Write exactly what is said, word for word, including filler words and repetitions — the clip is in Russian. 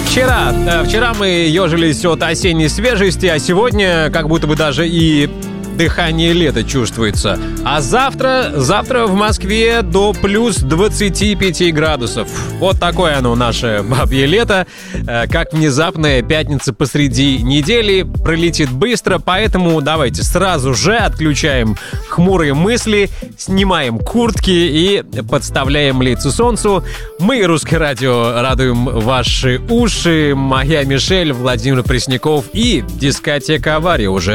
Вчера, э, вчера мы ежились от осенней свежести, а сегодня как будто бы даже и дыхание лета чувствуется. А завтра, завтра в Москве до плюс двадцати пяти градусов. Вот такое оно, наше бабье лето. Э, как внезапная пятница посреди недели. Пролетит быстро, поэтому давайте сразу же отключаем хмурые мысли, снимаем куртки и подставляем лицо солнцу. Мы, Русское радио, радуем ваши уши. Моя Мишель, Владимир Пресняков и дискотека «Авария» уже